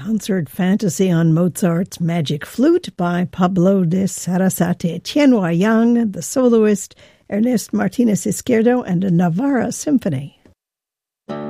concert fantasy on Mozart's Magic Flute by Pablo de Sarasate, Tianhua Yang, the soloist, Ernest Martinez Izquierdo, and a Navarra Symphony.